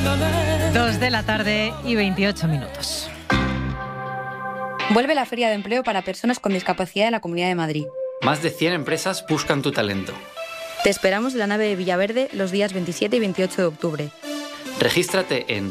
2:28 p.m. Vuelve la Feria de Empleo para personas con discapacidad en la Comunidad de Madrid. Más de 100 empresas buscan tu talento. Te esperamos en la nave de Villaverde los días 27 y 28 de octubre. Regístrate en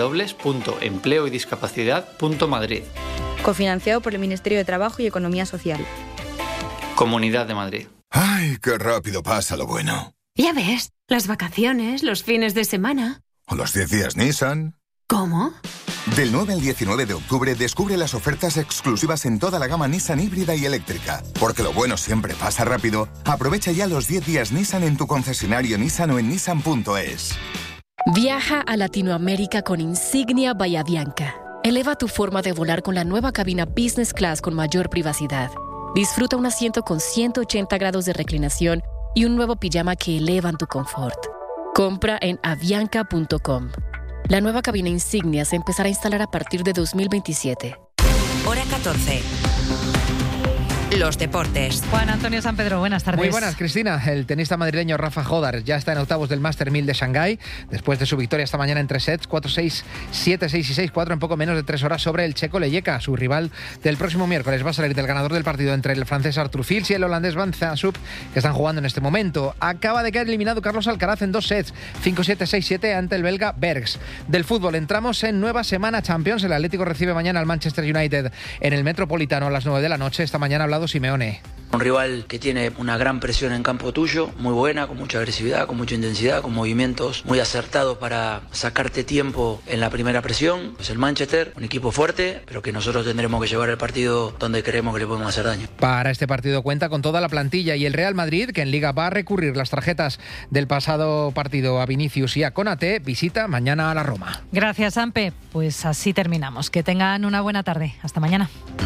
www.empleoydiscapacidad.madrid. Cofinanciado por el Ministerio de Trabajo y Economía Social. Comunidad de Madrid. ¡Ay, qué rápido pasa lo bueno! Ya ves, las vacaciones, los fines de semana. ¿O los 10 días Nissan? ¿Cómo? Del 9 al 19 de octubre descubre las ofertas exclusivas en toda la gama Nissan híbrida y eléctrica. Porque lo bueno siempre pasa rápido. Aprovecha ya los 10 días Nissan en tu concesionario Nissan o en nissan.es. Viaja a Latinoamérica con Insignia Bahía Bianca. Eleva tu forma de volar con la nueva cabina Business Class con mayor privacidad. Disfruta un asiento con 180 grados de reclinación y un nuevo pijama que elevan tu confort. Compra en avianca.com. La nueva cabina Insignia se empezará a instalar a partir de 2027. Hora 14. Los deportes. Juan Antonio San Pedro, buenas tardes. Muy buenas, Cristina. El tenista madrileño Rafa Jodar ya está en octavos del Master 1000 de Shanghái, después de su victoria esta mañana en 3 sets, 4-6, 7-6 y 6-4 en poco menos de 3 horas sobre el checo Leyeka. Su rival del próximo miércoles va a salir del ganador del partido entre el francés Arthur Fils y el holandés Van Zandt, que están jugando en este momento. Acaba de quedar eliminado Carlos Alcaraz en 2 sets, 5-7, 6-7 ante el belga Bergs. Del fútbol entramos en nueva semana Champions. El Atlético recibe mañana al Manchester United en el Metropolitano a las 9 de la noche. Esta mañana ha hablado Simeone. Un rival que tiene una gran presión en campo tuyo, muy buena, con mucha agresividad, con mucha intensidad, con movimientos muy acertados para sacarte tiempo en la primera presión. Es el Manchester, un equipo fuerte, pero que nosotros tendremos que llevar el partido donde creemos que le podemos hacer daño. Para este partido cuenta con toda la plantilla y el Real Madrid, que en Liga va a recurrir las tarjetas del pasado partido a Vinicius y a Konaté, visita mañana a la Roma. Gracias, Ampe. Pues así terminamos. Que tengan una buena tarde. Hasta mañana.